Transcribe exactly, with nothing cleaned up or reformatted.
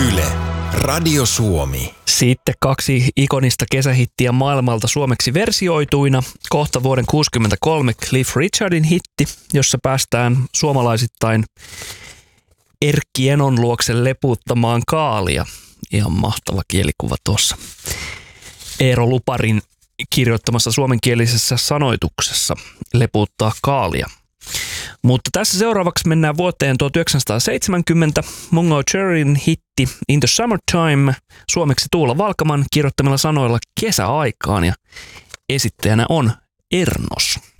Yle, Radio Suomi. Sitten kaksi ikonista kesähittiä maailmalta suomeksi versioituina. Kohta vuoden kuusikymmentäkolme Cliff Richardin hitti, jossa päästään suomalaisittain Erkki Enon luokse lepuuttamaan kaalia. Ihan mahtava kielikuva tuossa. Eero Luparin kirjoittamassa suomenkielisessä sanoituksessa lepuuttaa kaalia. Mutta tässä seuraavaksi mennään vuoteen tuhatyhdeksänsataaseitsemänkymmentä. Mungo Jerryn hitti In the Summertime, suomeksi Tuula Valkaman kirjoittamilla sanoilla kesäaikaan, ja esittäjänä on Ernos.